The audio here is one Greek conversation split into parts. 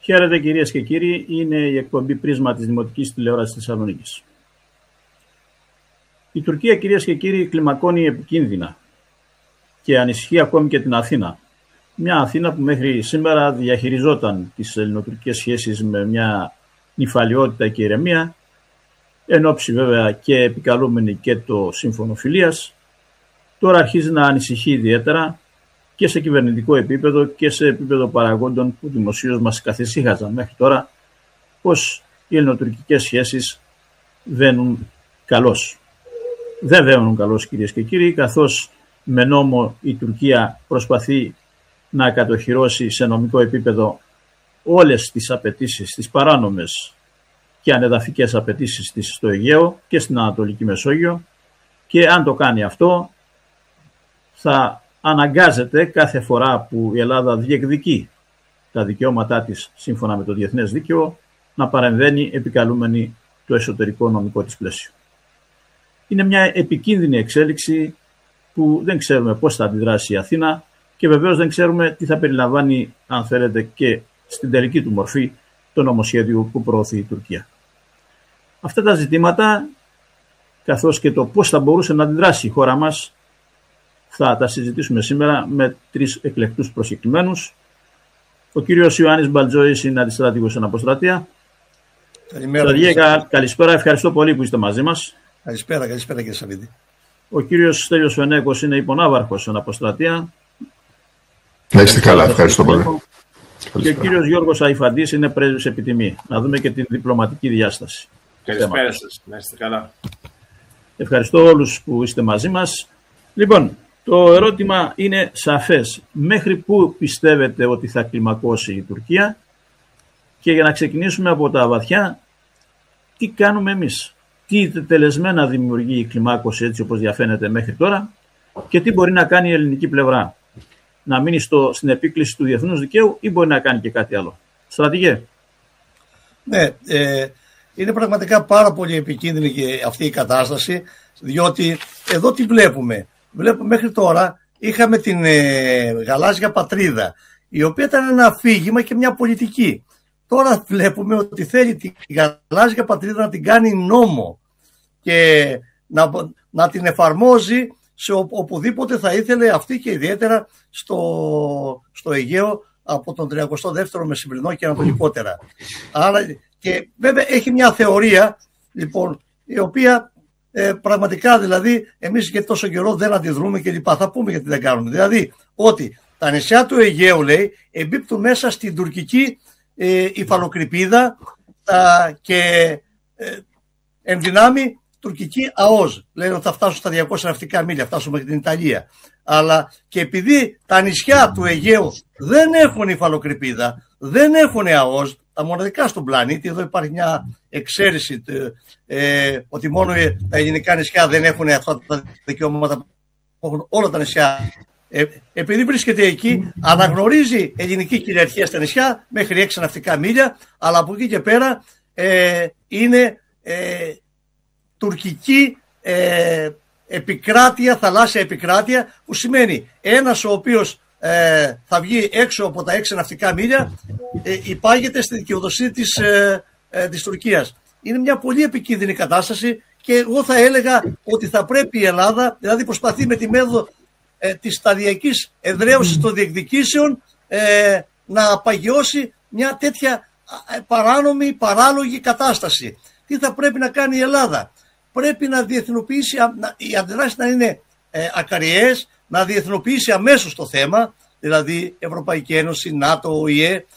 Χαίρετε κυρίες και κύριοι, είναι η εκπομπή Πρίσμα της Δημοτικής Τηλεόρασης Θεσσαλονίκης. Η Τουρκία, κυρίες και κύριοι, κλιμακώνει επικίνδυνα και ανησυχεί ακόμη και την Αθήνα. Μια Αθήνα που μέχρι σήμερα διαχειριζόταν τις ελληνοτουρκικές σχέσεις με μια νηφαλιότητα και ηρεμία, εν όψη βέβαια και επικαλούμενη και το σύμφωνο φιλίας, τώρα αρχίζει να ανησυχεί ιδιαίτερα και σε κυβερνητικό επίπεδο και σε επίπεδο παραγόντων που δημοσίως μας καθησύχαζαν μέχρι τώρα πως οι ελληνοτουρκικές σχέσεις βαίνουν καλώς. Δεν βαίνουν καλώς, κυρίες και κύριοι, καθώς με νόμο η Τουρκία προσπαθεί να κατοχυρώσει σε νομικό επίπεδο όλες τις απαιτήσεις, τις παράνομες και ανεδαφικές απαιτήσεις της στο Αιγαίο και στην Ανατολική Μεσόγειο, και αν το κάνει αυτό θα αναγκάζεται κάθε φορά που η Ελλάδα διεκδικεί τα δικαιώματά της σύμφωνα με το διεθνές δίκαιο να παρεμβαίνει επικαλούμενη το εσωτερικό νομικό της πλαίσιο. Είναι μια επικίνδυνη εξέλιξη που δεν ξέρουμε πώς θα αντιδράσει η Αθήνα και βεβαίως δεν ξέρουμε τι θα περιλαμβάνει, αν θέλετε, και στην τελική του μορφή το νομοσχέδιο που προωθεί η Τουρκία. Αυτά τα ζητήματα, καθώς και το πώς θα μπορούσε να αντιδράσει η χώρα μας, θα τα συζητήσουμε σήμερα με τρεις εκλεκτούς προσκεκλημένους. Ο κύριος Ιωάννης Μπαλτζόης είναι αντιστράτηγος εν αποστρατεία. Καλησπέρα, ευχαριστώ πολύ που είστε μαζί μας. Καλησπέρα κύριε Σαββίδη. Ο κύριος Στέλιος Φενέκος είναι υπονάβαρχος εν αποστρατεία. Να είστε καλά, ευχαριστώ πολύ. Και ο κύριος Γιώργος Αϊφαντής είναι πρέσβης επιτιμή. Να δούμε και την διπλωματική διάσταση. Καλησπέρα σας, να είστε καλά. Ευχαριστώ όλους που είστε μαζί μας. Λοιπόν, το ερώτημα είναι σαφές. Μέχρι πού πιστεύετε ότι θα κλιμακώσει η Τουρκία? Και για να ξεκινήσουμε από τα βαθιά, τι κάνουμε εμείς? Τι τελεσμένα δημιουργεί η κλιμάκωση έτσι όπως διαφαίνεται μέχρι τώρα και τι μπορεί να κάνει η ελληνική πλευρά? Να μείνει στην επίκληση του διεθνούς δικαίου ή μπορεί να κάνει και κάτι άλλο? Στρατηγέ. Ναι, είναι πραγματικά πάρα πολύ επικίνδυνη και αυτή η κατάσταση, διότι εδώ τι βλέπουμε? Βλέπουμε μέχρι τώρα είχαμε την γαλάζια πατρίδα, η οποία ήταν ένα αφήγημα και μια πολιτική. Τώρα βλέπουμε ότι θέλει τη γαλάζια πατρίδα να την κάνει νόμο και να την εφαρμόζει σε οπουδήποτε θα ήθελε αυτή, και ιδιαίτερα στο Αιγαίο από τον 32ο Μεσημβρινό και ανατολικότερα. Άρα, και βέβαια έχει μια θεωρία, λοιπόν, η οποία πραγματικά, δηλαδή, εμείς για τόσο καιρό δεν αντιδρούμε και λοιπά. Θα πούμε γιατί δεν κάνουμε. Δηλαδή, ότι τα νησιά του Αιγαίου, λέει, εμπίπτουν μέσα στην τουρκική υφαλοκρηπίδα και εν δυνάμει τουρκική ΑΟΣ. Λένε ότι θα φτάσουν στα 200 ναυτικά μίλια, φτάσουν μέχρι την Ιταλία. Αλλά και επειδή τα νησιά του Αιγαίου δεν έχουν υφαλοκρηπίδα, δεν έχουν ΑΟΣ, τα μοναδικά στον πλανήτη, εδώ υπάρχει μια εξαίρεση ότι μόνο τα ελληνικά νησιά δεν έχουν αυτά τα δικαιώματα που έχουν όλα τα νησιά. Επειδή βρίσκεται εκεί, αναγνωρίζει ελληνική κυριαρχία στα νησιά μέχρι 6 ναυτικά μίλια, αλλά από εκεί και πέρα είναι τουρκική επικράτεια, θαλάσσια επικράτεια, που σημαίνει ένας ο οποίος θα βγει έξω από τα 6 ναυτικά μίλια υπάγεται στη δικαιοδοσία της Τουρκίας. Είναι μια πολύ επικίνδυνη κατάσταση και εγώ θα έλεγα ότι θα πρέπει η Ελλάδα, δηλαδή προσπαθεί με τη μέθοδο της σταδιακής εδραίωσης των διεκδικήσεων να απαγιώσει μια τέτοια παράνομη, παράλογη κατάσταση. Τι θα πρέπει να κάνει η Ελλάδα? Πρέπει να διεθνοποιήσει, οι αντιδράσεις να είναι ακαριές, να διεθνοποιήσει αμέσως το θέμα, δηλαδή Ευρωπαϊκή Ένωση, ΝΑΤΟ, ΟΗΕ,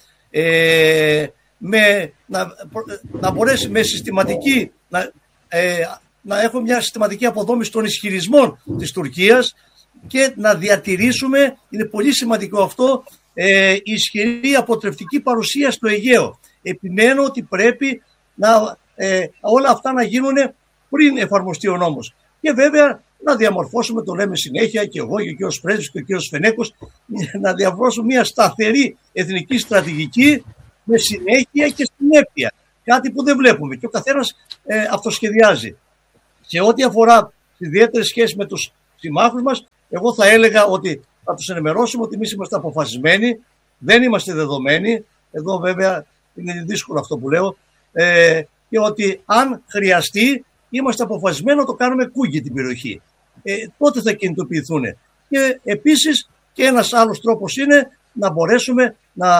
να μπορέσει με συστηματική, να έχουμε μια συστηματική αποδόμηση των ισχυρισμών της Τουρκίας και να διατηρήσουμε, είναι πολύ σημαντικό αυτό, ισχυρή αποτρεπτική παρουσία στο Αιγαίο. Επιμένω ότι πρέπει όλα αυτά να γίνουν πριν εφαρμοστεί ο νόμος. Και βέβαια να διαμορφώσουμε, το λέμε συνέχεια και εγώ και ο κύριος Πρέσβης και ο κύριος Φενέκος, να διαμορφώσουμε μια σταθερή εθνική στρατηγική με συνέχεια και συνέπεια. Κάτι που δεν βλέπουμε και ο καθένας αυτοσχεδιάζει. Σε ό,τι αφορά ιδιαίτερες σχέσεις με τους συμμάχους μας, εγώ θα έλεγα ότι θα τους ενημερώσουμε ότι εμείς είμαστε αποφασισμένοι, δεν είμαστε δεδομένοι. Εδώ βέβαια είναι δύσκολο αυτό που λέω, και ότι αν χρειαστεί είμαστε αποφασισμένοι να το κάνουμε κούγκι την περιοχή. Τότε θα κινητοποιηθούν. Και επίσης και ένας άλλος τρόπος είναι να μπορέσουμε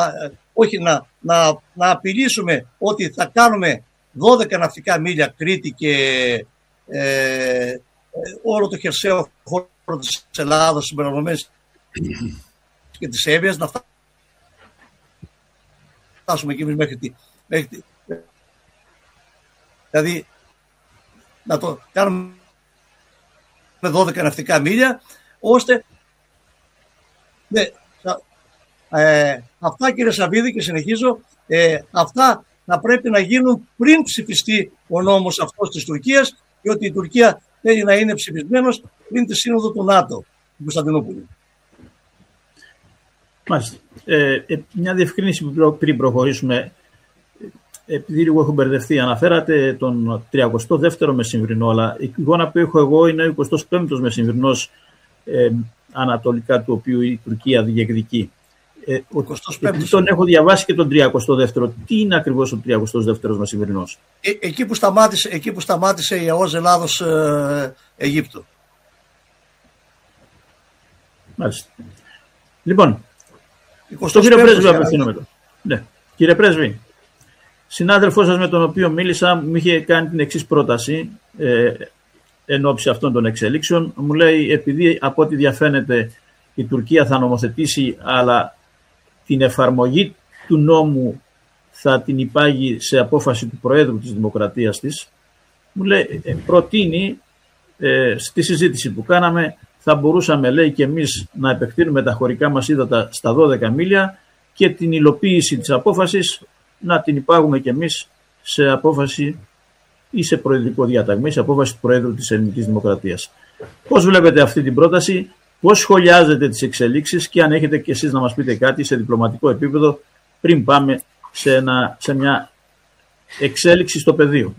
να απειλήσουμε ότι θα κάνουμε 12 ναυτικά μίλια Κρήτη και όλο το χερσαίο χώρο της Ελλάδας συμπεριλαμβανομένης και της Εύβοιας, να φτάσουμε εκεί μέχρι δηλαδή να το κάνουμε με 12 ναυτικά μίλια, ώστε αυτά, κύριε Σαββίδη, και συνεχίζω, αυτά να πρέπει να γίνουν πριν ψηφιστεί ο νόμος αυτός της Τουρκίας, διότι η Τουρκία θέλει να είναι ψηφισμένος πριν τη σύνοδο του ΝΑΤΟ στην Κωνσταντινούπολη. Μάλιστα. Μια διευκρίνηση πριν προχωρήσουμε, επειδή λίγο έχω μπερδευτεί. Αναφέρατε τον 32ο μεσημβρινό, αλλά η εικόνα που έχω εγώ είναι ο 25ος μεσημβρινός, ανατολικά του οποίου η Τουρκία διεκδικεί. Τον έχω διαβάσει και τον 32ο. Τι είναι ακριβώς ο 32ος μεσημβρινός? Εκεί που σταμάτησε η ΑΟΣ Ελλάδος Αιγύπτου. Μάλιστα. Λοιπόν, στον κύριο Πρέσβη απευθύνομαι τώρα. Ναι. Κύριε Πρέσβη, συνάδελφός σας με τον οποίο μίλησα μου είχε κάνει την εξής πρόταση εν ώψη αυτών των εξελίξεων. Μου λέει, επειδή από ό,τι διαφαίνεται η Τουρκία θα νομοθετήσει, αλλά την εφαρμογή του νόμου θα την υπάγει σε απόφαση του Προέδρου της Δημοκρατίας της, μου λέει, προτείνει στη συζήτηση που κάναμε, θα μπορούσαμε, λέει, και εμείς να επεκτείνουμε τα χωρικά μας ύδατα στα 12 μίλια και την υλοποίηση της απόφασης να την υπάγουμε και εμείς σε απόφαση ή σε προεδρικό διάταγμα ή σε απόφαση του Προέδρου της Ελληνικής Δημοκρατίας. Πώς βλέπετε αυτή την πρόταση, πώς σχολιάζετε τις εξελίξεις και αν έχετε και εσείς να μας πείτε κάτι σε διπλωματικό επίπεδο πριν πάμε σε μια εξέλιξη στο πεδίο?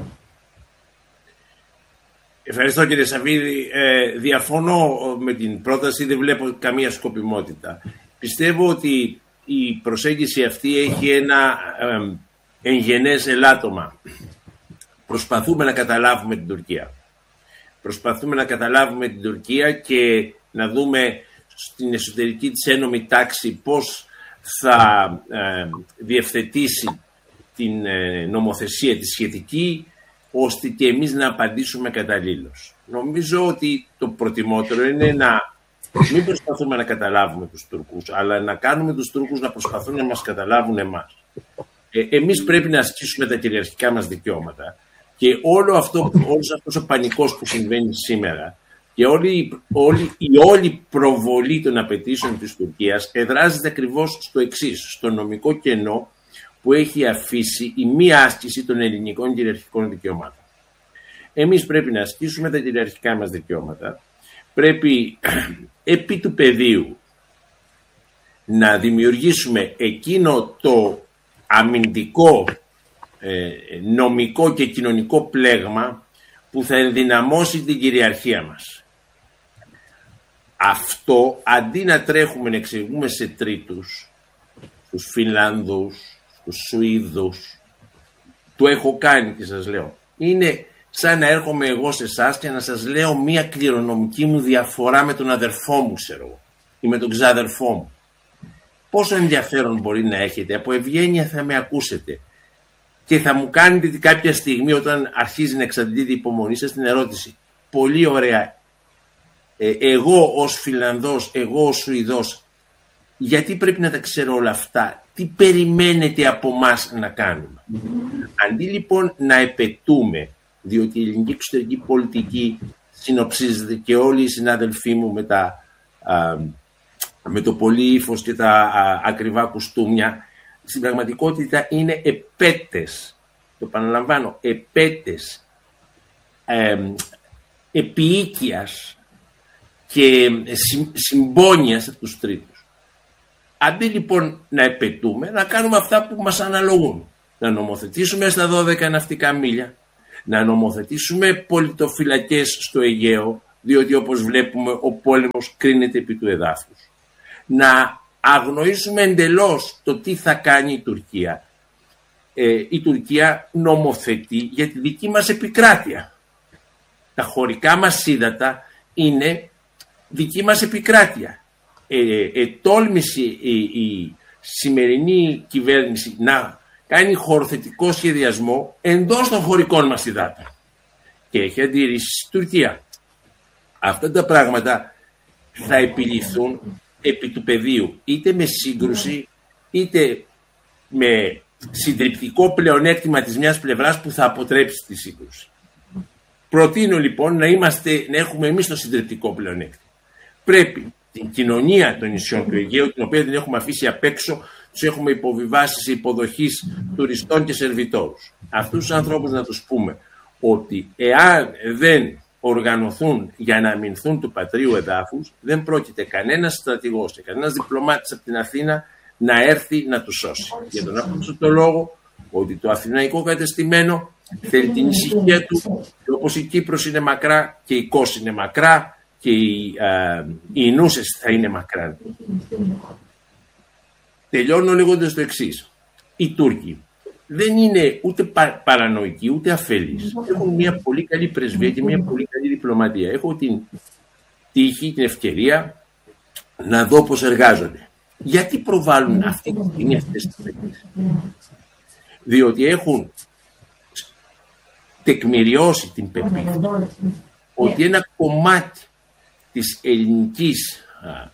Ευχαριστώ, κύριε Σαββίδη. Διαφωνώ με την πρόταση, δεν βλέπω καμία σκοπιμότητα. Πιστεύω ότι η προσέγγιση αυτή έχει ένα εγγενές ελάττωμα. Προσπαθούμε να καταλάβουμε την Τουρκία. Προσπαθούμε να καταλάβουμε την Τουρκία και να δούμε στην εσωτερική της ένομη τάξη πώς θα διευθετήσει την νομοθεσία τη σχετική, ώστε και εμείς να απαντήσουμε καταλήλως. Νομίζω ότι το προτιμότερο είναι να μην προσπαθούμε να καταλάβουμε τους Τούρκους, αλλά να κάνουμε τους Τούρκους να προσπαθούν να μας καταλάβουν εμάς. Εμείς πρέπει να ασκήσουμε τα κυριαρχικά μας δικαιώματα και όλος αυτός ο πανικός που συμβαίνει σήμερα και όλη προβολή των απαιτήσεων της Τουρκίας εδράζεται ακριβώς στο εξής, στο νομικό κενό που έχει αφήσει η μη άσκηση των ελληνικών κυριαρχικών δικαιωμάτων. Εμείς πρέπει να ασκήσουμε τα κυριαρχικά μας δικαιώματα, πρέπει επί του πεδίου να δημιουργήσουμε εκείνο το αμυντικό, νομικό και κοινωνικό πλέγμα που θα ενδυναμώσει την κυριαρχία μας. Αυτό, αντί να τρέχουμε να εξηγούμε σε τρίτους, στους Φινλανδούς, στους Σουηδούς, το έχω κάνει και σας λέω, είναι σαν να έρχομαι εγώ σε εσάς και να σας λέω μία κληρονομική μου διαφορά με τον αδερφό μου, ξέρω, ή με τον ξάδερφό μου. Πόσο ενδιαφέρον μπορεί να έχετε, από ευγένεια θα με ακούσετε και θα μου κάνετε κάποια στιγμή, όταν αρχίζει να εξαντλείται η υπομονή σας, την ερώτηση, πολύ ωραία, εγώ ως Φινλανδός, εγώ ως Σουηδός, γιατί πρέπει να τα ξέρω όλα αυτά, τι περιμένετε από μας να κάνουμε? Αντί λοιπόν να επαιτούμε, διότι η ελληνική εξωτερική πολιτική συνοψίζεται και όλοι οι συνάδελφοί μου με το πολύ ύφος και τα ακριβά κουστούμια, στην πραγματικότητα είναι επέτες, το επαναλαμβάνω, επέτες επιοίκειας και συμπόνιας από τους τρίτους. Αντί λοιπόν να επαιτούμε, να κάνουμε αυτά που μας αναλογούν. Να νομοθετήσουμε στα 12 ναυτικά μίλια, να νομοθετήσουμε πολιτοφυλακές στο Αιγαίο, διότι όπως βλέπουμε ο πόλεμος κρίνεται επί του εδάφους. Να αγνοήσουμε εντελώς το τι θα κάνει η Τουρκία η Τουρκία νομοθετεί για τη δική μας επικράτεια. Τα χωρικά μας ύδατα είναι δική μας επικράτεια. Τόλμησε η σημερινή κυβέρνηση να κάνει χωροθετικό σχεδιασμό εντός των χωρικών μας υδάτων και έχει αντιρρήσει στην Τουρκία. Αυτά τα πράγματα θα επιληθούν επί του πεδίου, είτε με σύγκρουση είτε με συντριπτικό πλεονέκτημα της μιας πλευράς που θα αποτρέψει τη σύγκρουση. Προτείνω λοιπόν να έχουμε εμείς το συντριπτικό πλεονέκτημα. Πρέπει την κοινωνία των νησιών του Αιγαίου, την οποία την έχουμε αφήσει απ' έξω, τους έχουμε υποβιβάσει σε υποδοχής τουριστών και σερβιτόρους. Αυτούς τους ανθρώπους να τους πούμε ότι εάν δεν οργανωθούν για να αμυνθούν του πατρίου εδάφους, δεν πρόκειται κανένας στρατηγός και κανένας διπλωμάτης από την Αθήνα να έρθει να τους σώσει. Για τον αυτό το λόγο ότι το αθηναϊκό κατεστημένο θέλει την ησυχία του, και όπως η Κύπρος είναι μακρά και η Κos είναι μακρά και οι Νούσες θα είναι μακρά. Τελειώνω λέγοντας το εξής. Οι Τούρκοι δεν είναι ούτε παρανοϊκοί ούτε αφελείς. Έχουν μια πολύ καλή πρεσβεία και μια πολύ καλή διπλωματία. Έχω την τύχη, την ευκαιρία να δω πώς εργάζονται. Γιατί προβάλλουν αυτή τη στιγμή αυτές τις πετήσεις? Διότι έχουν τεκμηριώσει την πεποίθηση ότι ένα κομμάτι της ελληνικής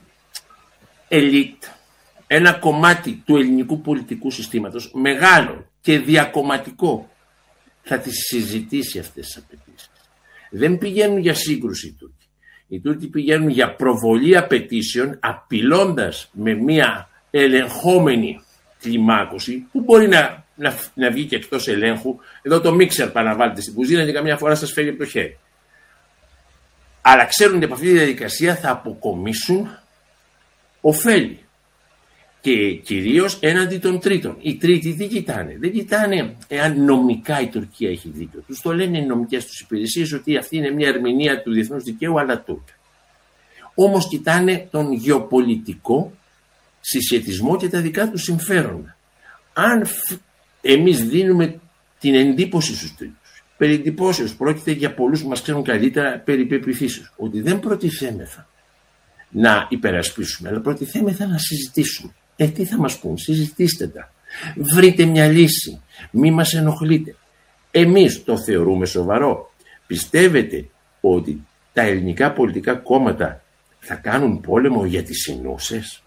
ελίτ, ένα κομμάτι του ελληνικού πολιτικού συστήματος, μεγάλο και διακομματικό, θα τις συζητήσει αυτές τις απαιτήσεις. Δεν πηγαίνουν για σύγκρουση οι Τούρκοι. Οι Τούρκοι πηγαίνουν για προβολή απαιτήσεων, απειλώντας με μια ελεγχόμενη κλιμάκωση που μπορεί να βγει και εκτός ελέγχου. Εδώ το μίξερ παραβάλλεται στην κουζίνα και καμιά φορά σας φεύγει από το χέρι. Αλλά ξέρουν ότι από αυτή τη διαδικασία θα αποκομίσουν ωφέλη. Και κυρίως έναντι των τρίτων. Οι τρίτοι τι κοιτάνε? Δεν κοιτάνε εάν νομικά η Τουρκία έχει δίκιο. Τους το λένε οι νομικές τους υπηρεσίες ότι αυτή είναι μια ερμηνεία του διεθνούς δικαίου αλλά Τούρκα. Όμως κοιτάνε τον γεωπολιτικό συσχετισμό και τα δικά τους συμφέροντα. Αν εμείς δίνουμε την εντύπωση στους τρίτους, περί εντυπώσεως πρόκειται για πολλούς που μας ξέρουν καλύτερα περί πεποιθήσεως, ότι δεν προτιθέμεθα να υπερασπίσουμε, αλλά προτιθέμεθα να συζητήσουμε. Τι θα μας πούν? Συζητήστε τα. Βρείτε μια λύση. Μη μας ενοχλείτε. Εμείς το θεωρούμε σοβαρό. Πιστεύετε ότι τα ελληνικά πολιτικά κόμματα θα κάνουν πόλεμο για τις Συνούσες?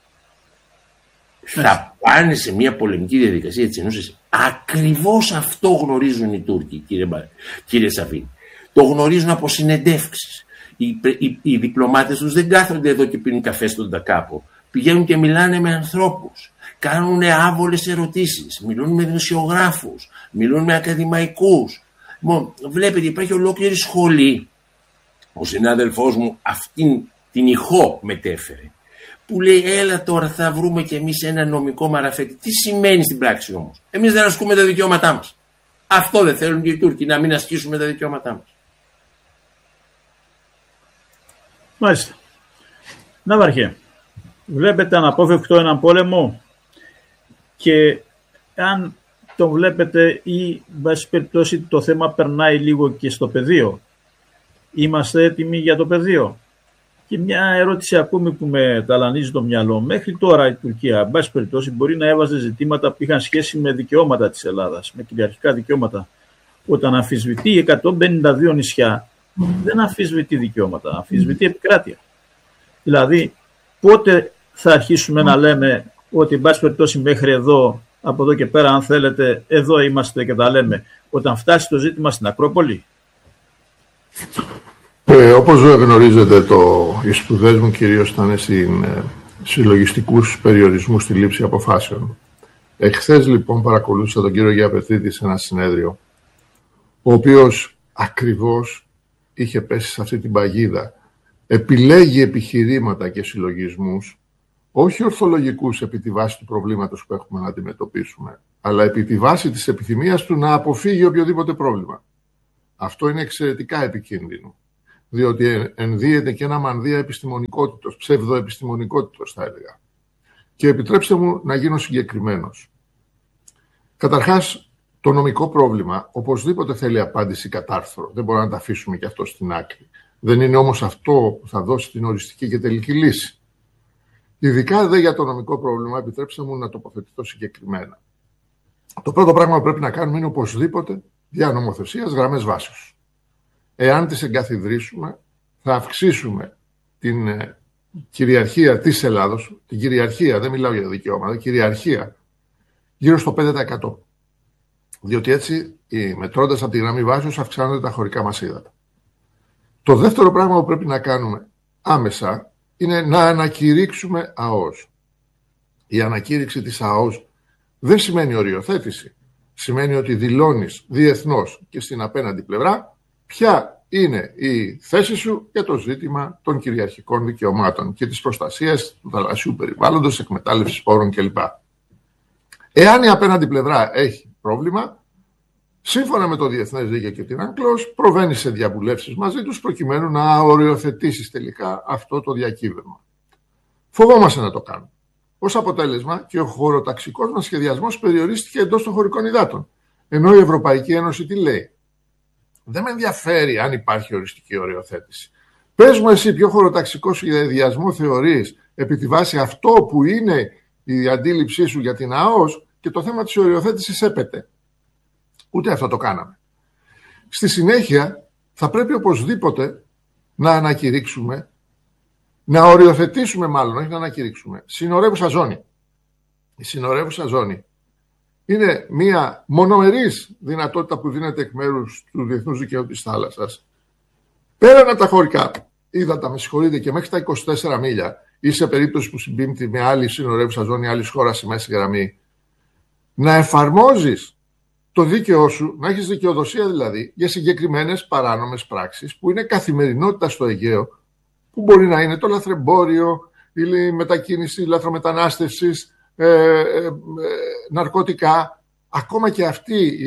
Θα πάνε σε μια πολεμική διαδικασία για τις Συνούσες? Ακριβώς αυτό γνωρίζουν οι Τούρκοι, κύριε Σαββίνη. Το γνωρίζουν από συνεντεύξεις. Οι διπλωμάτες τους δεν κάθονται εδώ και πίνουν καφέ στον Τακάπο. Πηγαίνουν και μιλάνε με ανθρώπους. Κάνουν άβολες ερωτήσεις. Μιλούν με δημοσιογράφους. Μιλούν με ακαδημαϊκούς. Βλέπετε, υπάρχει ολόκληρη σχολή. Ο συνάδελφός μου αυτήν την ηχό μετέφερε. Που λέει, έλα τώρα θα βρούμε κι εμείς ένα νομικό μαραφέτη. Τι σημαίνει στην πράξη όμως? Εμείς δεν ασκούμε τα δικαιώματά μας. Αυτό δεν θέλουν και οι Τούρκοι, να μην ασκήσουμε τα δικαιώματά μας. Μάλιστα. Ναύαρχε, βλέπετε αναπόφευκτο έναν πόλεμο και αν το βλέπετε ή βάση περιπτώσει το θέμα περνάει λίγο και στο πεδίο, είμαστε έτοιμοι για το πεδίο? Και μια ερώτηση ακόμη που με ταλανίζει το μυαλό. Μέχρι τώρα η Τουρκία, εν πάση περιπτώσει, μπορεί να έβαζε ζητήματα που είχαν σχέση με δικαιώματα της Ελλάδας, με κυριαρχικά δικαιώματα. Όταν αμφισβητεί 152 νησιά, δεν αμφισβητεί δικαιώματα, αμφισβητεί επικράτεια. Δηλαδή, πότε θα αρχίσουμε να λέμε ότι, εν πάση περιπτώσει, μέχρι εδώ, από εδώ και πέρα, αν θέλετε, εδώ είμαστε και τα λέμε, όταν φτάσει το ζήτημα στην Ακρόπολη? Όπως γνωρίζετε, οι σπουδές μου κυρίως ήταν σε λογιστικούς περιορισμούς στη λήψη αποφάσεων. Εχθές λοιπόν παρακολούθησα τον κύριο Γιαπετρίτη σε ένα συνέδριο, ο οποίος ακριβώς είχε πέσει σε αυτή την παγίδα. Επιλέγει επιχειρήματα και συλλογισμούς, όχι ορθολογικούς επί τη βάση του προβλήματος που έχουμε να αντιμετωπίσουμε, αλλά επί τη βάση της επιθυμίας του να αποφύγει οποιοδήποτε πρόβλημα. Αυτό είναι εξαιρετικά επικίνδυνο, διότι ενδύεται και ένα μανδύα επιστημονικότητος, ψευδοεπιστημονικότητος θα έλεγα. Και επιτρέψτε μου να γίνω συγκεκριμένος. Καταρχάς, το νομικό πρόβλημα οπωσδήποτε θέλει απάντηση κατάρθρο. Δεν μπορούμε να τα αφήσουμε και αυτό στην άκρη. Δεν είναι όμως αυτό που θα δώσει την οριστική και τελική λύση. Ειδικά δε για το νομικό πρόβλημα, επιτρέψτε μου να τοποθετηθώ συγκεκριμένα. Το πρώτο πράγμα που πρέπει να κάνουμε είναι οπωσδήποτε δια νομοθεσίας γραμμές βάσεως. Εάν τις εγκαθιδρύσουμε, θα αυξήσουμε την κυριαρχία της Ελλάδος, την κυριαρχία, δεν μιλάω για δικαιώματα, κυριαρχία, γύρω στο 5%. Διότι έτσι, μετρώντας από τη γραμμή βάσεως, αυξάνονται τα χωρικά μας ύδατα. Το δεύτερο πράγμα που πρέπει να κάνουμε άμεσα είναι να ανακηρύξουμε ΑΟΣ. Η ανακήρυξη της ΑΟΣ δεν σημαίνει οριοθέτηση. Σημαίνει ότι δηλώνεις διεθνώς και στην απέναντι πλευρά ποια είναι η θέση σου για το ζήτημα των κυριαρχικών δικαιωμάτων και της προστασίας του θαλασσιού περιβάλλοντος, εκμετάλλευσης πόρων κλπ. Εάν η απέναντι πλευρά έχει πρόβλημα, σύμφωνα με το Διεθνές Δίκαιο και την UNCLOS, προβαίνεις σε διαβουλεύσεις μαζί τους προκειμένου να οριοθετήσεις τελικά αυτό το διακύβευμα. Φοβόμαστε να το κάνουμε. Ως αποτέλεσμα, και ο χωροταξικός μας σχεδιασμός περιορίστηκε εντός των χωρικών υδάτων. Ενώ η Ευρωπαϊκή Ένωση τι λέει? Δεν με ενδιαφέρει αν υπάρχει οριστική οριοθέτηση. Πες μου εσύ ποιο χωροταξικό σχεδιασμό θεωρείς επί τη βάση αυτό που είναι η αντίληψή σου για την ΑΟΣ και το θέμα της οριοθέτησης έπεται. Ούτε αυτό το κάναμε. Στη συνέχεια θα πρέπει οπωσδήποτε να ανακηρύξουμε, να οριοθετήσουμε μάλλον, όχι να ανακηρύξουμε, συνορεύουσα ζώνη. Η συνορεύουσα ζώνη είναι μια μονομερής δυνατότητα που δίνεται εκ μέρους του Διεθνούς Δικαίου της Θάλασσας. Πέραν από τα χωρικά ύδατα, με συγχωρείτε, και μέχρι τα 24 μίλια ή σε περίπτωση που συμπίπτει με άλλη συνορεύουσα ζώνη άλλης χώρας στη μέση γραμμή, να εφαρμόζεις το δίκαιό σου, να έχεις δικαιοδοσία δηλαδή για συγκεκριμένες παράνομες πράξεις που είναι καθημερινότητα στο Αιγαίο, που μπορεί να είναι το λαθρεμπόριο, η μετακίνηση λαθρομετανάστευσης, ναρκωτικά. Ακόμα και αυτή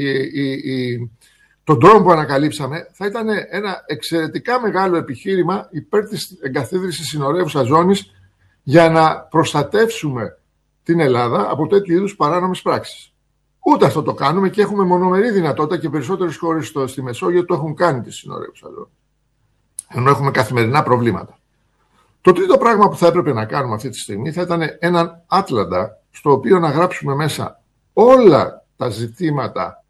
τον τρόπο που ανακαλύψαμε θα ήταν ένα εξαιρετικά μεγάλο επιχείρημα υπέρ της εγκαθίδρυσης συνορεύουσας ζώνης για να προστατεύσουμε την Ελλάδα από τέτοιου είδους παράνομες πράξεις. Ούτε αυτό το κάνουμε και έχουμε μονομερή δυνατότητα και περισσότερες χώρες στη Μεσόγειο το έχουν κάνει τη συνορεύουσα ζώνη. Ενώ έχουμε καθημερινά προβλήματα. Το τρίτο πράγμα που θα έπρεπε να κάνουμε αυτή τη στιγμή θα ήταν έναν άτλαντα στο οποίο να γράψουμε μέσα όλα τα ζητήματα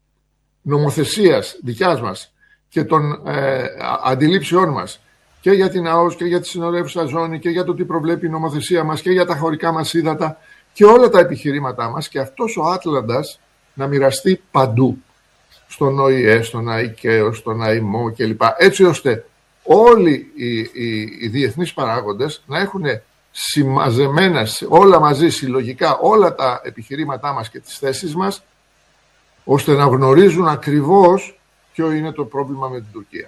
νομοθεσίας δικιάς μας και των αντιλήψεών μας και για την ΑΟΣ και για τη συνορεύουσα ζώνη και για το τι προβλέπει η νομοθεσία μας και για τα χωρικά μας ύδατα και όλα τα επιχειρήματά μας, και αυτός ο άτλαντας να μοιραστεί παντού, στον ΟΗΕ, στον ΑΙΚΕΟ, στον ΑΙΜΟ κλπ. Έτσι ώστε όλοι οι διεθνείς παράγοντες να έχουν συμμαζεμένα όλα μαζί συλλογικά όλα τα επιχειρήματά μας και τις θέσεις μας, ώστε να γνωρίζουν ακριβώς ποιο είναι το πρόβλημα με την Τουρκία.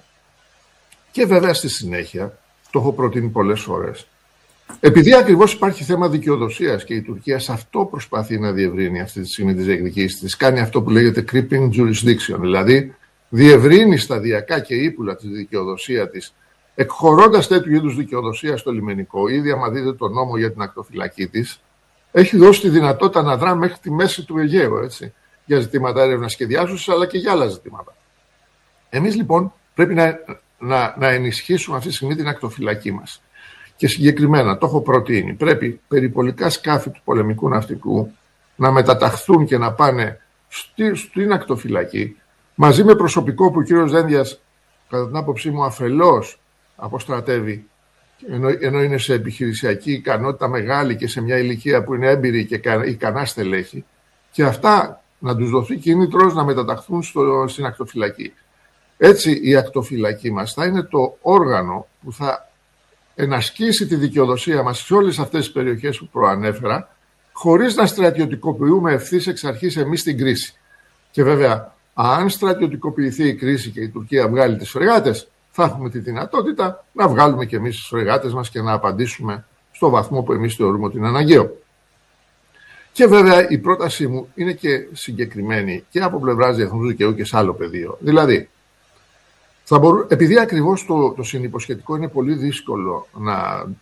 Και βέβαια στη συνέχεια, το έχω προτείνει πολλές φορές, επειδή ακριβώς υπάρχει θέμα δικαιοδοσίας και η Τουρκία σε αυτό προσπαθεί να διευρύνει αυτή τη στιγμή τις διεκδικήσεις της, κάνει αυτό που λέγεται creeping jurisdiction, δηλαδή διευρύνει σταδιακά και ύπουλα τη δικαιοδοσία της, εκχωρώντας τέτοιου είδους δικαιοδοσία στο λιμενικό. Ήδη, άμα δείτε τον νόμο για την ακτοφυλακή της, έχει δώσει τη δυνατότητα να δρά μέχρι τη μέση του Αιγαίου, έτσι, για ζητήματα έρευνας και διάσωσης, αλλά και για άλλα ζητήματα. Εμείς λοιπόν πρέπει να ενισχύσουμε αυτή τη στιγμή την ακτοφυλακή μας. Και συγκεκριμένα, το έχω προτείνει, πρέπει περιπολικά σκάφη του πολεμικού ναυτικού να μεταταχθούν και να πάνε στην ακτοφυλακή, μαζί με προσωπικό που ο κύριος Δένδιας, κατά την άποψή μου, αφελώς αποστρατεύει, ενώ είναι σε επιχειρησιακή ικανότητα μεγάλη και σε μια ηλικία που είναι έμπειρη και ικανά στελέχη, και αυτά να τους δοθεί κίνητρος να μεταταχθούν στην ακτοφυλακή. Έτσι η ακτοφυλακή μας θα είναι το όργανο που θα ενασκήσει τη δικαιοδοσία μας σε όλες αυτές τις περιοχές που προανέφερα, χωρίς να στρατιωτικοποιούμε ευθύς εξ αρχής εμείς την κρίση. Και βέβαια, αν στρατιωτικοποιηθεί η κρίση και η Τουρκία βγάλει τις φρεγάτες, θα έχουμε τη δυνατότητα να βγάλουμε και εμείς τις φρεγάτες μας και να απαντήσουμε στο βαθμό που εμείς θεωρούμε ότι είναι αναγκαίο. Και βέβαια η πρότασή μου είναι και συγκεκριμένη και από πλευράς διεθνούς δικαίου και σε άλλο πεδίο. Δηλαδή, επειδή ακριβώς το συνυποσχετικό είναι πολύ δύσκολο να